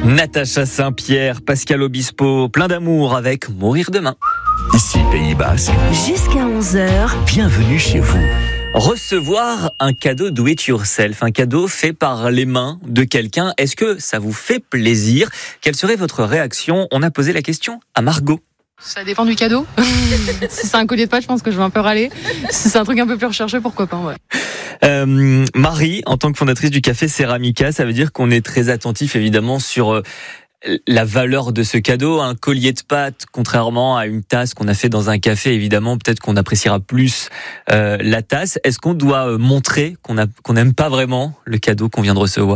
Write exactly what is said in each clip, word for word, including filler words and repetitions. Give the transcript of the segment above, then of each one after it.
Natacha Saint-Pierre, Pascal Obispo, plein d'amour avec Mourir demain. Ici Pays Basque. Jusqu'à onze heures. Bienvenue chez vous. Recevoir un cadeau do it yourself, un cadeau fait par les mains de quelqu'un, est-ce que ça vous fait plaisir ? Quelle serait votre réaction ? On a posé la question à Margot. Ça dépend du cadeau. Si c'est un collier de pâtes, je pense que je vais un peu râler. Si c'est un truc un peu plus recherché, pourquoi pas, ouais. Euh, Marie, en tant que fondatrice du café Ceramica, ça veut dire qu'on est très attentif évidemment sur euh, la valeur de ce cadeau. Un collier de pâtes, contrairement à une tasse qu'on a fait dans un café, évidemment, peut-être qu'on appréciera plus euh, la tasse. Est-ce qu'on doit montrer qu'on a, qu'on n'aime pas vraiment le cadeau qu'on vient de recevoir ?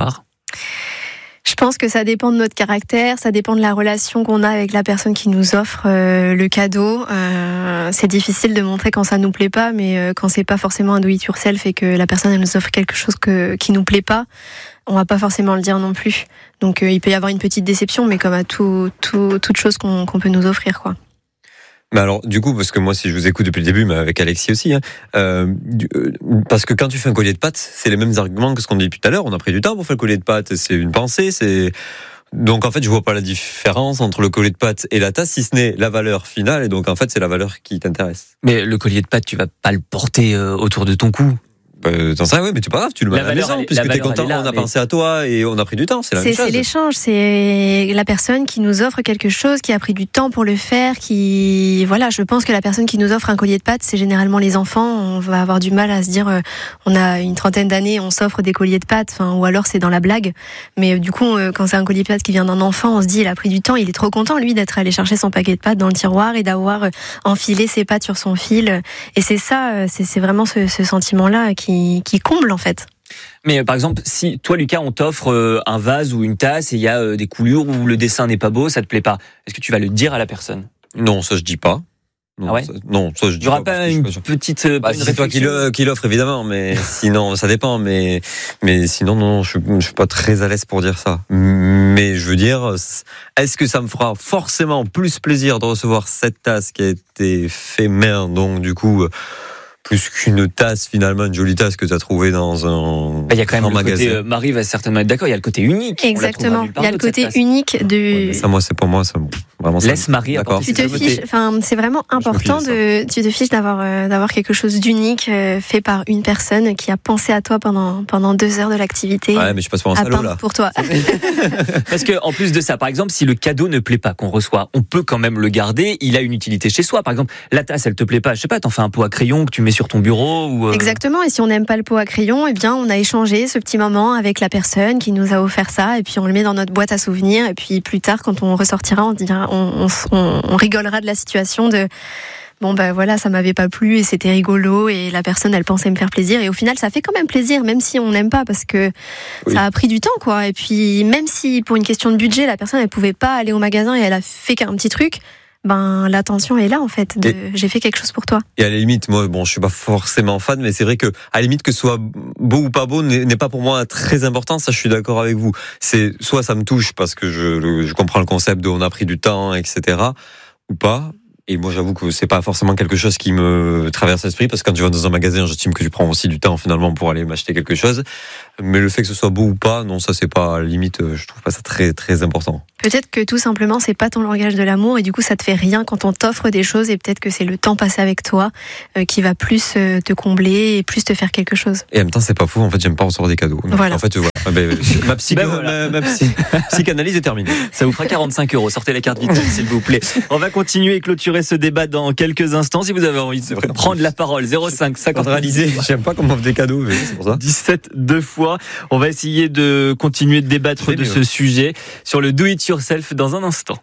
Je pense que ça dépend de notre caractère, ça dépend de la relation qu'on a avec la personne qui nous offre euh, le cadeau. Euh, c'est difficile de montrer quand ça nous plaît pas, mais euh, quand c'est pas forcément un do it yourself et que la personne elle nous offre quelque chose que, qui nous plaît pas, on va pas forcément le dire non plus. Donc euh, il peut y avoir une petite déception, mais comme à tout, tout, toute chose qu'on, qu'on peut nous offrir, quoi. Mais alors, du coup, parce que moi, si je vous écoute depuis le début, mais avec Alexis aussi, hein, euh, euh, parce que quand tu fais un collier de pâtes, c'est les mêmes arguments que ce qu'on dit depuis tout à l'heure. On a pris du temps pour faire le collier de pâtes. C'est une pensée, c'est. Donc en fait, je vois pas la différence entre le collier de pâtes et la tasse, si ce n'est la valeur finale. Et donc en fait, c'est la valeur qui t'intéresse. Mais le collier de pâtes, tu vas pas le porter euh, autour de ton cou. Euh, t'en sais, oui, mais c'est pas grave, tu le mets La à la valeur, maison, elle- puisque la t'es valeur, content, elle est là, on a mais- pensé à toi et on a pris du temps, c'est la C'est, même chose. c'est l'échange, c'est la personne qui nous offre quelque chose, qui a pris du temps pour le faire, qui, voilà, je pense que la personne qui nous offre un collier de pâtes, c'est généralement les enfants. On va avoir du mal à se dire, euh, on a une trentaine d'années, on s'offre des colliers de pâtes, enfin, ou alors c'est dans la blague. Mais euh, du coup, euh, quand c'est un collier de pâtes qui vient d'un enfant, on se dit, il a pris du temps, il est trop content, lui, d'être allé chercher son paquet de pâtes dans le tiroir et d'avoir euh, enfilé ses pâtes sur son fil. Et c'est ça, euh, c'est, c'est vraiment ce, ce sentiment-là qui, qui comble, en fait. Mais euh, par exemple, si toi, Lucas, on t'offre euh, un vase ou une tasse et il y a euh, des coulures où le dessin n'est pas beau, ça te plaît pas, est-ce que tu vas le dire à la personne ? Non, ça je dis pas. Non, Ah ouais ça, non, ça je Il dis n'y aura pas. pas parce que je une suis pas sûr. petite euh, Bah, une si c'est toi qui, réflexion le, qui l'offre, évidemment, mais sinon, ça dépend. Mais, mais sinon, non, je, je suis pas très à l'aise pour dire ça. Mais je veux dire, est-ce que ça me fera forcément plus plaisir de recevoir cette tasse qui a été fait main, donc du coup, plus qu'une tasse, finalement, une jolie tasse que tu as trouvée dans un, Bah, il y a quand même un le magasin. côté, euh, Marie va certainement être d'accord, il y a le côté unique. On la trouvera Exactement. nulle part Il y a le d'autre, cette côté tasse. unique de. Ouais, mais ça, moi, c'est pour moi, ça, vraiment ça. Laisse Marie D'accord. apporter Tu ses te nouveautés. fiches, enfin, c'est vraiment me important fiche de, tu te fiches d'avoir, euh, d'avoir quelque chose d'unique euh, fait par une personne qui a pensé à toi pendant, pendant deux heures de l'activité. Ouais, mais je passe pour un à salaud, peindre là. pour toi. Parce que en plus de ça, par exemple, si le cadeau ne plaît pas qu'on reçoit, on peut quand même le garder. Il a une utilité chez soi. Par exemple, la tasse, elle te plaît pas. Je sais pas, t'en fais un pot à crayon que tu mets sur ton bureau ou. euh, Exactement. Et si on n'aime pas le pot à crayon, eh bien, on a échangé ce petit moment avec la personne qui nous a offert ça, et puis on le met dans notre boîte à souvenirs. Et puis plus tard, quand on ressortira, on dira, on, on, on, on rigolera de la situation de. Bon ben voilà, ça m'avait pas plu et c'était rigolo et la personne elle pensait me faire plaisir et au final ça fait quand même plaisir même si on n'aime pas parce que Oui. ça a pris du temps quoi. Et puis même si pour une question de budget la personne elle pouvait pas aller au magasin et elle a fait qu'un petit truc, ben l'attention est là en fait. De, Et- j'ai fait quelque chose pour toi. Et à la limite, moi, bon, je suis pas forcément fan, mais c'est vrai que, à la limite, que ce soit beau ou pas beau n'est n'est pas pour moi très important. Ça, je suis d'accord avec vous. C'est soit ça me touche parce que je, je comprends le concept de on a pris du temps, et cetera, ou pas. Et moi, j'avoue que c'est pas forcément quelque chose qui me traverse l'esprit parce que quand tu vas dans un magasin, j'estime que tu prends aussi du temps finalement pour aller m'acheter quelque chose. Mais le fait que ce soit beau ou pas, non, ça c'est pas, à la limite, je trouve pas ça très très important. Peut-être que tout simplement c'est pas ton langage de l'amour et du coup ça te fait rien quand on t'offre des choses et peut-être que c'est le temps passé avec toi euh, qui va plus euh, te combler et plus te faire quelque chose. Et en même temps, c'est pas fou. En fait, j'aime pas recevoir des cadeaux. Donc, Voilà. En fait, voilà. Ah ben, ma, psy- Ben voilà. ma, ma psy- psychanalyse est terminée. Ça vous fera quarante-cinq euros. Sortez la carte vitale, s'il vous plaît. On va continuer et clôturer ce débat dans quelques instants. Si vous avez envie de vrai. prendre la parole, zéro cinq cinquante Réalisé, j'aime pas qu'on m'offre des cadeaux, mais c'est pour ça. dix-sept deux fois. On va essayer de continuer de débattre C'est de mieux. ce sujet sur le do it yourself dans un instant.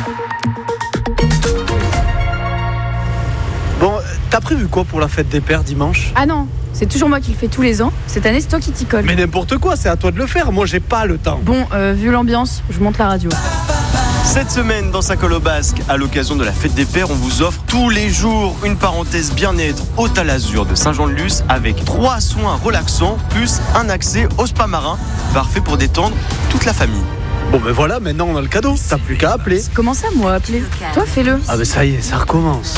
Bon, t'as prévu quoi pour la fête des pères dimanche ? Ah non, c'est toujours moi qui le fais tous les ans. Cette année, c'est toi qui t'y colle. Mais n'importe quoi, c'est à toi de le faire. Moi, j'ai pas le temps. Bon, euh, vu l'ambiance, je monte la radio. Cette semaine, dans Sa colle au basque, à l'occasion de la fête des pères, on vous offre tous les jours une parenthèse bien-être au Talazur de Saint-Jean-de-Luz avec trois soins relaxants plus un accès au spa marin, parfait pour détendre toute la famille. Bon, ben voilà, maintenant on a le cadeau. T'as plus qu'à appeler. Comment ça, moi, appeler ? Toi, fais-le. Ah, ben ça y est, ça recommence.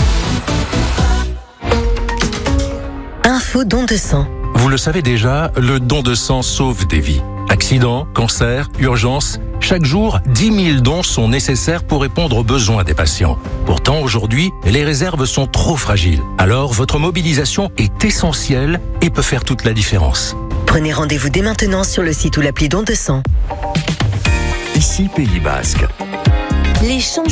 Info don de sang. Vous le savez déjà, le don de sang sauve des vies. Accident, cancer, urgence, Chaque jour, dix mille dons sont nécessaires pour répondre aux besoins des patients. Pourtant, aujourd'hui, les réserves sont trop fragiles. Alors, votre mobilisation est essentielle et peut faire toute la différence. Prenez rendez-vous dès maintenant sur le site ou l'appli Don de sang. Ici Pays Basque. Les chansons